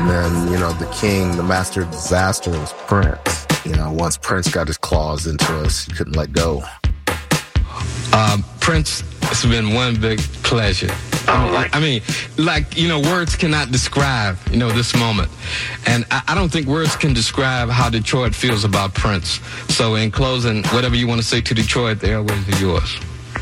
And then, the king, the master of disaster was Prince. Once Prince got his claws into us, he couldn't let go. Prince, it's been one big pleasure. Words cannot describe, this moment. And I don't think words can describe how Detroit feels about Prince. So in closing, whatever you want to say to Detroit, the airways are yours.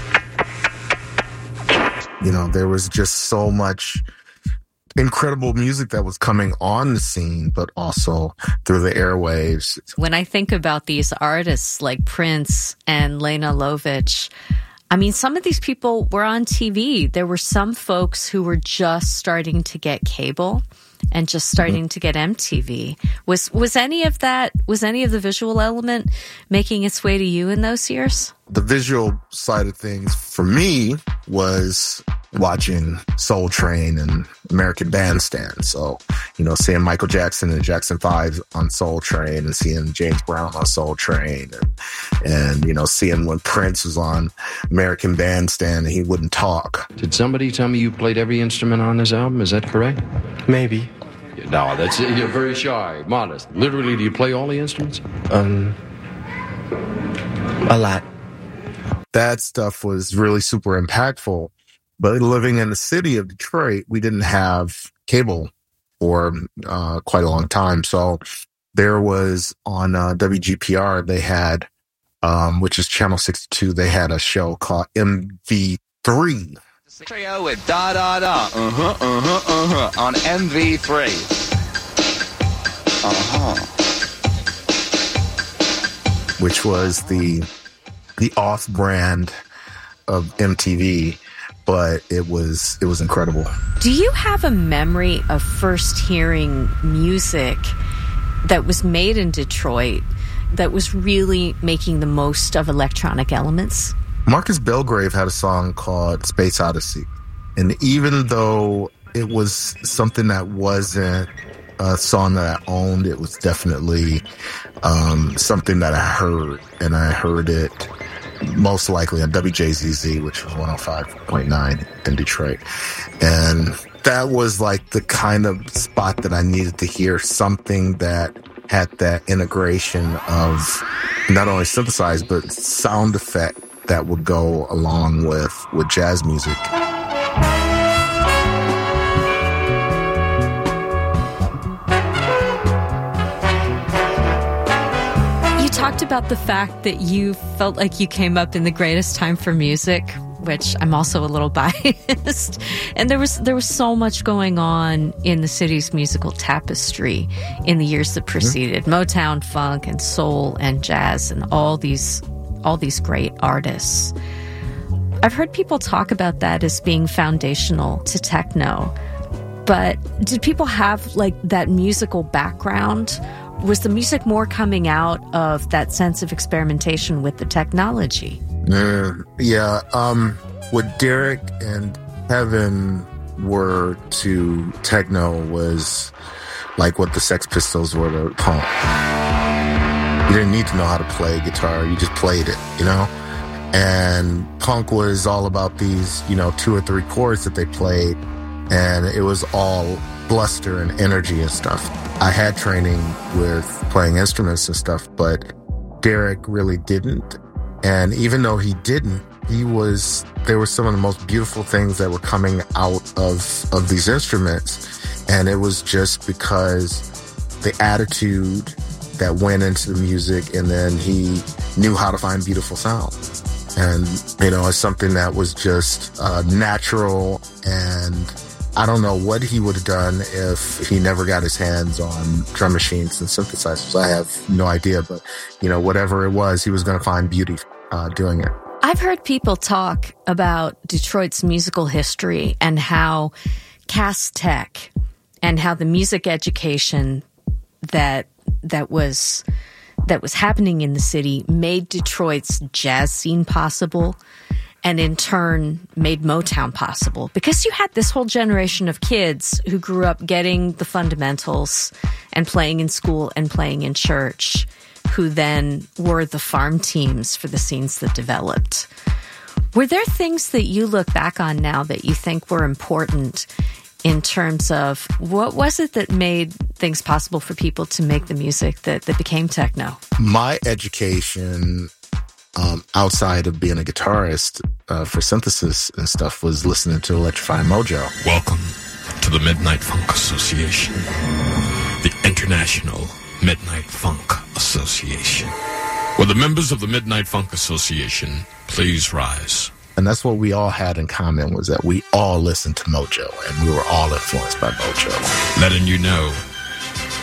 There was just so much incredible music that was coming on the scene, but also through the airwaves. When I think about these artists like Prince and Lena Lovitch, some of these people were on TV. There were some folks who were just starting to get cable and just starting to get MTV. Was any of the visual element making its way to you in those years? The visual side of things for me was watching Soul Train and American Bandstand. So, seeing Michael Jackson and Jackson 5 on Soul Train and seeing James Brown on Soul Train and seeing when Prince was on American Bandstand and he wouldn't talk. Did somebody tell me you played every instrument on this album? Is that correct? Maybe. No, you're very shy, modest. Literally, do you play all the instruments? A lot. That stuff was really super impactful. But living in the city of Detroit, we didn't have cable for quite a long time. So there was on WGPR, they had, which is Channel 62, they had a show called MV3. Trio with Da Da Da, on MV3. Which was the off-brand of MTV. But it was incredible. Do you have a memory of first hearing music that was made in Detroit that was really making the most of electronic elements? Marcus Belgrave had a song called Space Odyssey. And even though it was something that wasn't a song that I owned, it was definitely something that I heard. And I heard it most likely on WJZZ, which was 105.9 in Detroit. And that was like the kind of spot that I needed to hear, something that had that integration of not only synthesized, but sound effect that would go along with jazz music. Talked about the fact that you felt like you came up in the greatest time for music, which I'm also a little biased. And there was so much going on in the city's musical tapestry in the years that preceded. Motown, funk, and soul and jazz and all these great artists. I've heard people talk about that as being foundational to techno. But did people have like that musical background? Was the music more coming out of that sense of experimentation with the technology? Yeah. What Derek and Kevin were to techno was like what the Sex Pistols were to punk. You didn't need to know how to play guitar. You just played it, And punk was all about these, 2 or 3 chords that they played. And it was all bluster and energy and stuff. I had training with playing instruments and stuff, but Derek really didn't. And even though he didn't, there were some of the most beautiful things that were coming out of these instruments. And it was just because the attitude that went into the music, and then he knew how to find beautiful sound. And, it's something that was just natural, and I don't know what he would have done if he never got his hands on drum machines and synthesizers. I have no idea, but, whatever it was, he was going to find beauty doing it. I've heard people talk about Detroit's musical history and how Cass Tech and how the music education that was happening in the city made Detroit's jazz scene possible, and in turn made Motown possible. Because you had this whole generation of kids who grew up getting the fundamentals and playing in school and playing in church, who then were the farm teams for the scenes that developed. Were there things that you look back on now that you think were important in terms of what was it that made things possible for people to make the music that became techno? My education, outside of being a guitarist for synthesis and stuff, was listening to Electrifying Mojo. Welcome to the Midnight Funk Association, the International Midnight Funk Association. Will the members of the Midnight Funk Association please rise? And that's what we all had in common, was that we all listened to Mojo, and we were all influenced by Mojo. Letting you know